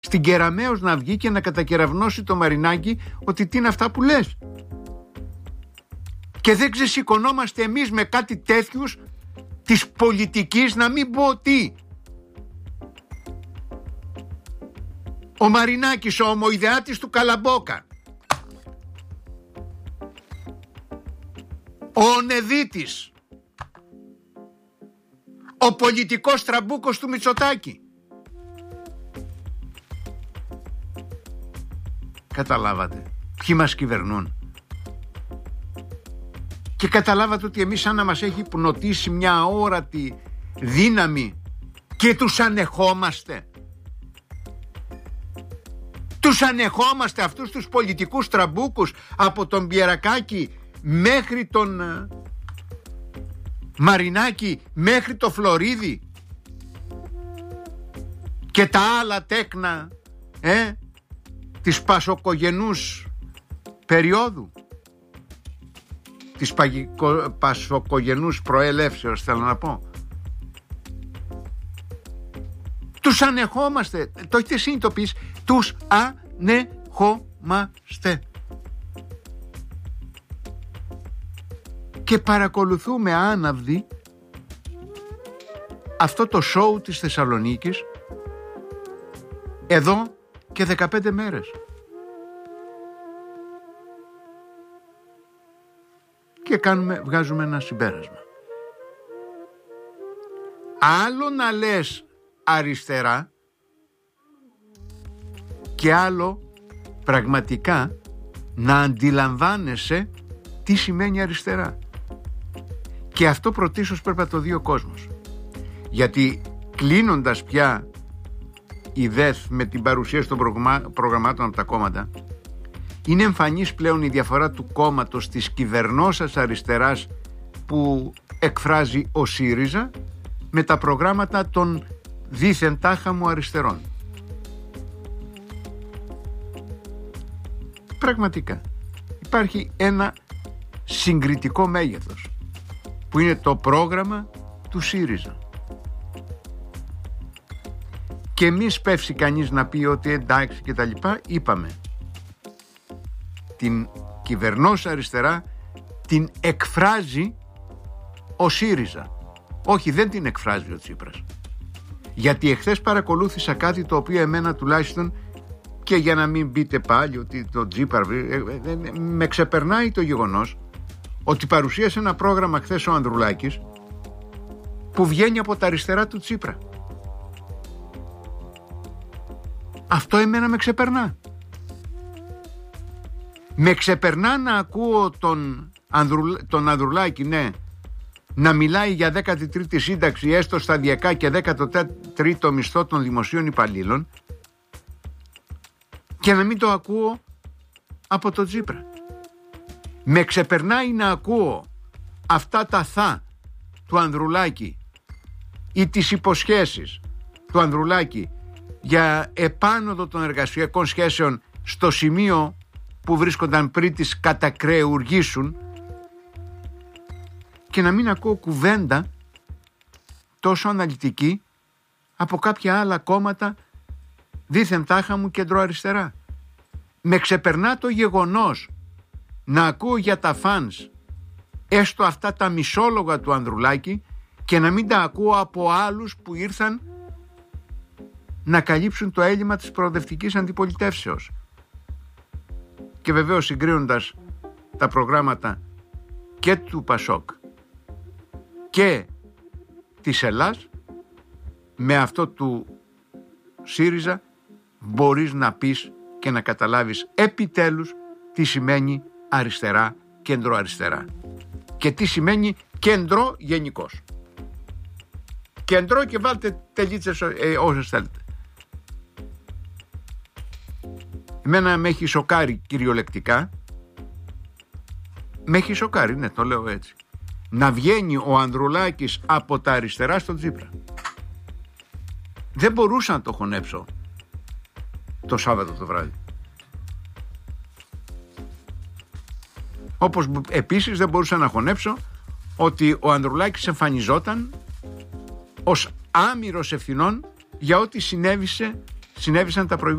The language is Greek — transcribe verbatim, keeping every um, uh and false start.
στην Κεραμέως να βγει και να κατακεραυνώσει το Μαρινάκι ότι τι είναι αυτά που λες. Και δεν ξεσηκωνόμαστε εμείς με κάτι τέτοιους της πολιτικής, να μην πω τι. Ο Μαρινάκης, ο ομοειδεάτης του Καλαμπόκα, ο Ονεδίτης, ο πολιτικός τραμπούκος του Μητσοτάκη. Καταλάβατε ποιοι μας κυβερνούν. Και καταλάβατε ότι εμείς σαν να μας έχει υπνοτίσει μια αόρατη δύναμη και τους ανεχόμαστε. Τους ανεχόμαστε αυτούς τους πολιτικούς τραμπούκους, από τον Πιερακάκη μέχρι τον Μαρινάκη, μέχρι το Φλωρίδη και τα άλλα τέκνα ε, της πασοκογενούς περίοδου, της παγικο, πασοκογενούς προελεύσεως, θέλω να πω. Τους ανεχόμαστε, το έχετε συνειδητοποιήσει, τους ανεχόμαστε. Και παρακολουθούμε άναυδοι αυτό το σόου της Θεσσαλονίκης εδώ και δεκαπέντε μέρες. Και κάνουμε, βγάζουμε ένα συμπέρασμα. Άλλο να λες αριστερά και άλλο πραγματικά να αντιλαμβάνεσαι τι σημαίνει αριστερά. Και αυτό πρωτίστως πρέπει να το δει ο κόσμος. Γιατί κλείνοντας πια η ΔΕΘ με την παρουσίαση των προγραμμάτων από τα κόμματα, είναι εμφανής πλέον η διαφορά του κόμματος της κυβερνώσας αριστεράς που εκφράζει ο ΣΥΡΙΖΑ με τα προγράμματα των δίθεν τάχαμου αριστερών. Πραγματικά υπάρχει ένα συγκριτικό μέγεθος που είναι το πρόγραμμα του ΣΥΡΙΖΑ. Και μη σπεύσει κανείς να πει ότι εντάξει και τα λοιπά, είπαμε την κυβερνώσα αριστερά την εκφράζει ο ΣΥΡΙΖΑ. Όχι, δεν την εκφράζει ο Τσίπρας. Γιατί εχθές παρακολούθησα κάτι το οποίο εμένα τουλάχιστον, και για να μην πείτε πάλι ότι το Τσίπρα, με ξεπερνάει το γεγονός ότι παρουσίασε ένα πρόγραμμα χθες ο Ανδρουλάκης που βγαίνει από τα αριστερά του Τσίπρα. Αυτό εμένα με ξεπερνά. Με ξεπερνά να ακούω τον, Ανδρου, τον Ανδρουλάκη, ναι, να μιλάει για δέκατη τρίτη σύνταξη έστω σταδιακά και δέκατο τρίτο μισθό των δημοσίων υπαλλήλων, και να μην το ακούω από τον Τσίπρα. Με ξεπερνάει να ακούω αυτά τα θα του Ανδρουλάκη ή τις υποσχέσεις του Ανδρουλάκη για επάνωδο των εργασιακών σχέσεων στο σημείο που βρίσκονταν πριν τις κατακρεουργήσουν, και να μην ακούω κουβέντα τόσο αναλυτική από κάποια άλλα κόμματα δίθεν τάχα μου κεντροαριστερά. Με ξεπερνά το γεγονός να ακούω για τα φανς έστω αυτά τα μισόλογα του Ανδρουλάκη και να μην τα ακούω από άλλους που ήρθαν να καλύψουν το έλλειμμα της προοδευτικής αντιπολιτεύσεως. Και βεβαίως συγκρίνοντας τα προγράμματα και του Πασόκ και της Ελλάς με αυτό του ΣΥΡΙΖΑ, μπορείς να πεις και να καταλάβεις επιτέλους τι σημαίνει αριστερά, κεντροαριστερά και τι σημαίνει κεντρό γενικώς. Κεντρό και βάλτε τελίτσες ε, όσες θέλετε. Εμένα με έχει σοκάρει κυριολεκτικά, με έχει σοκάρει, ναι, το λέω έτσι, να βγαίνει ο Ανδρουλάκης από τα αριστερά στον Τσίπρα. Δεν μπορούσα να το χωνέψω το Σάββατο το βράδυ. Όπως επίσης δεν μπορούσα να χωνέψω ότι ο Ανδρουλάκης εμφανιζόταν ως άμυρος ευθυνών για ό,τι συνέβησε συνέβησαν τα προηγούμενα.